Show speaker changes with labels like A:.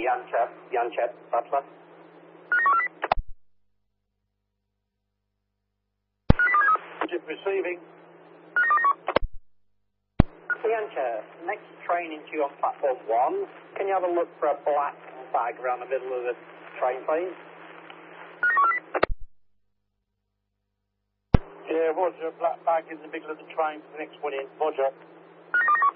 A: Yanchet, Butler.
B: Receiving.
A: Yanchet, next train into you on platform 1. Can you have a look for a black bag around the middle of the train, please?
B: Yeah, Roger, black bag in the middle of the train for the next one in. Roger.